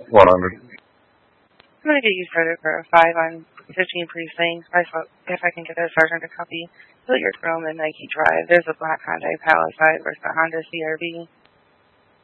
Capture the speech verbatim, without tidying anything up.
one hundred. I'm going to get you started for a five on fifteen precinct. If I, if I can get a sergeant to copy Hilliard Roman Nike Drive. There's a black Hyundai Palisade versus a Honda C R V.